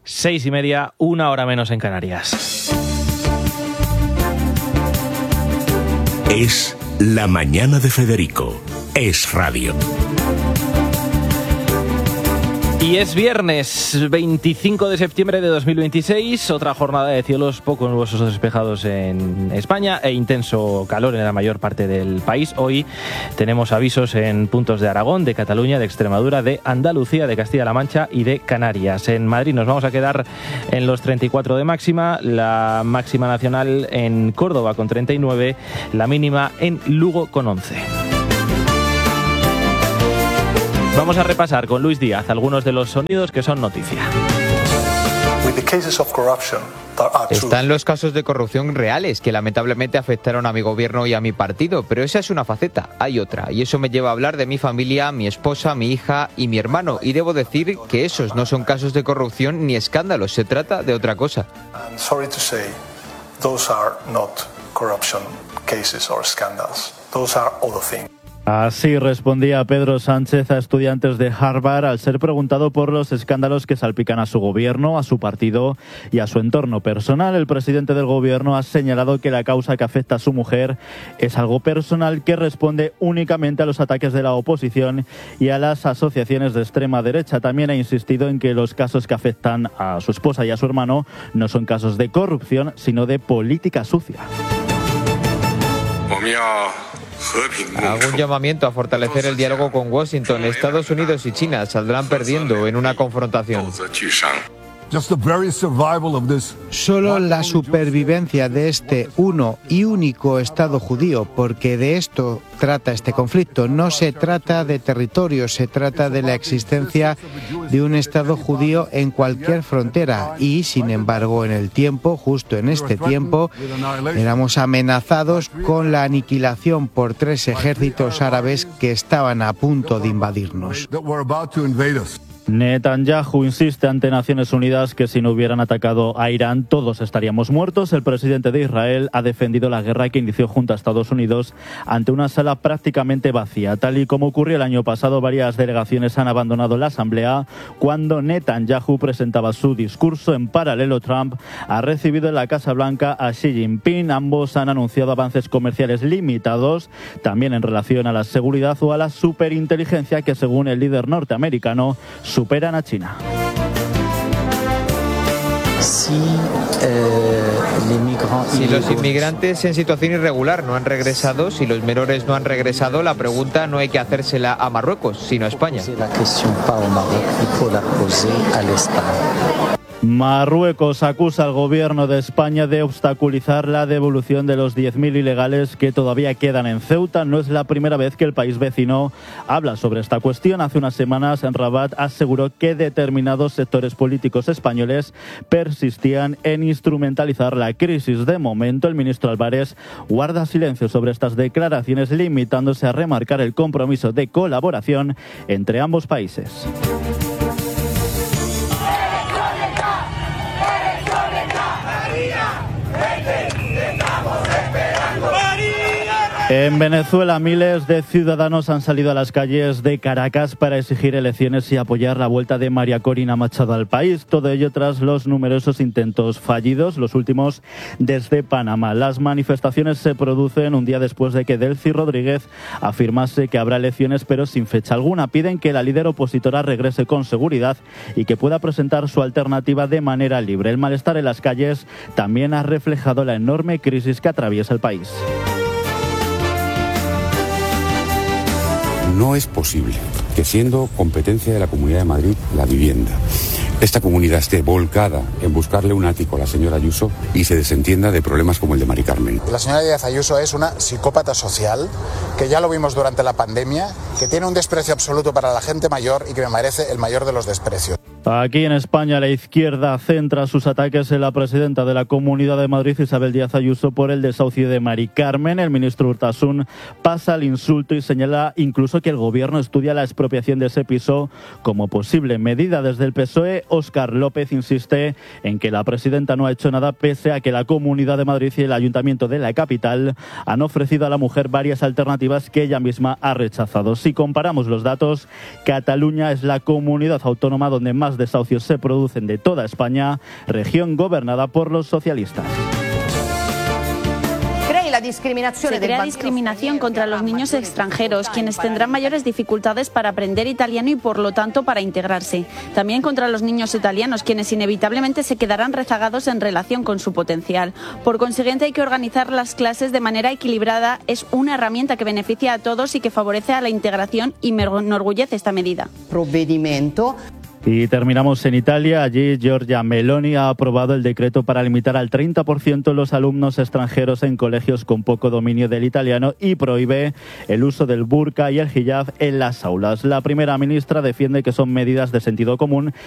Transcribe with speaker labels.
Speaker 1: 6:30, 1 hora menos en Canarias.
Speaker 2: Es La Mañana de Federico. Es radio.
Speaker 1: Y es viernes 25 de septiembre de 2026, otra jornada de cielos poco nubosos o despejados en España e intenso calor en la mayor parte del país. Hoy tenemos avisos en puntos de Aragón, de Cataluña, de Extremadura, de Andalucía, de Castilla-La Mancha y de Canarias. En Madrid nos vamos a quedar en los 34 de máxima, la máxima nacional en Córdoba con 39, la mínima en Lugo con 11. Vamos a repasar con Luis Díaz algunos de los sonidos que son noticia.
Speaker 3: Están los casos de corrupción reales que lamentablemente afectaron a mi gobierno y a mi partido, pero esa es una faceta, hay otra, y eso me lleva a hablar de mi familia, mi esposa, mi hija y mi hermano, y debo decir que esos no son casos de corrupción ni escándalos, se trata de otra cosa.
Speaker 4: Así respondía Pedro Sánchez a estudiantes de Harvard al ser preguntado por los escándalos que salpican a su gobierno, a su partido y a su entorno personal. El presidente del gobierno ha señalado que la causa que afecta a su mujer es algo personal que responde únicamente a los ataques de la oposición y a las asociaciones de extrema derecha. También ha insistido en que los casos que afectan a su esposa y a su hermano no son casos de corrupción, sino de política sucia.
Speaker 3: Hago un llamamiento a fortalecer el diálogo con Washington. Estados Unidos y China saldrán perdiendo en una confrontación.
Speaker 5: Solo la supervivencia de este uno y único Estado judío, porque de esto trata este conflicto. No se trata de territorio, se trata de la existencia de un Estado judío en cualquier frontera. Y, sin embargo, en el tiempo, justo en este tiempo, éramos amenazados con la aniquilación por 3 ejércitos árabes que estaban a punto de invadirnos.
Speaker 4: Netanyahu insiste ante Naciones Unidas que si no hubieran atacado a Irán todos estaríamos muertos. El presidente de Israel ha defendido la guerra que inició junto a Estados Unidos ante una sala prácticamente vacía. Tal y como ocurrió el año pasado, varias delegaciones han abandonado la asamblea cuando Netanyahu presentaba su discurso. En paralelo, Trump ha recibido en la Casa Blanca a Xi Jinping. Ambos han anunciado avances comerciales limitados, también en relación a la seguridad o a la superinteligencia que, según el líder norteamericano, superan a China.
Speaker 3: Si los inmigrantes en situación irregular no han regresado, si los menores no han regresado, la pregunta no hay que hacérsela a Marruecos, sino a España.
Speaker 4: Marruecos acusa al gobierno de España de obstaculizar la devolución de los 10.000 ilegales que todavía quedan en Ceuta. No es la primera vez que el país vecino habla sobre esta cuestión. Hace unas semanas, en Rabat aseguró que determinados sectores políticos españoles persistían en instrumentalizar la crisis. De momento, el ministro Álvarez guarda silencio sobre estas declaraciones, limitándose a remarcar el compromiso de colaboración entre ambos países. En Venezuela, miles de ciudadanos han salido a las calles de Caracas para exigir elecciones y apoyar la vuelta de María Corina Machado al país. Todo ello tras los numerosos intentos fallidos, los últimos desde Panamá. Las manifestaciones se producen un día después de que Delcy Rodríguez afirmase que habrá elecciones, pero sin fecha alguna. Piden que la líder opositora regrese con seguridad y que pueda presentar su alternativa de manera libre. El malestar en las calles también ha reflejado la enorme crisis que atraviesa el país.
Speaker 6: No es posible que, siendo competencia de la Comunidad de Madrid la vivienda, esta comunidad esté volcada en buscarle un ático a la señora Ayuso y se desentienda de problemas como el de Mari Carmen.
Speaker 7: La señora Díaz Ayuso es una psicópata social, que ya lo vimos durante la pandemia, que tiene un desprecio absoluto para la gente mayor y que me merece el mayor de los desprecios.
Speaker 4: Aquí en España, la izquierda centra sus ataques en la presidenta de la Comunidad de Madrid, Isabel Díaz Ayuso, por el desahucio de Mari Carmen. El ministro Urtasun pasa al insulto y señala incluso que el gobierno estudia la expropiación de ese piso como posible medida. Desde el PSOE, Óscar López insiste en que la presidenta no ha hecho nada, pese a que la Comunidad de Madrid y el Ayuntamiento de la capital han ofrecido a la mujer varias alternativas que ella misma ha rechazado. Si comparamos los datos, Cataluña es la comunidad autónoma donde más más desahucios se producen de toda España, región gobernada por los socialistas.
Speaker 8: Se crea discriminación contra los niños extranjeros, quienes tendrán mayores dificultades para aprender italiano y por lo tanto para integrarse. También contra los niños italianos, quienes inevitablemente se quedarán rezagados en relación con su potencial. Por consiguiente, hay que organizar las clases de manera equilibrada. Es una herramienta que beneficia a todos y que favorece a la integración, y me enorgullece esta medida.
Speaker 4: Y terminamos en Italia. Allí Giorgia Meloni ha aprobado el decreto para limitar al 30% los alumnos extranjeros en colegios con poco dominio del italiano y prohíbe el uso del burka y el hijab en las aulas. La primera ministra defiende que son medidas de sentido común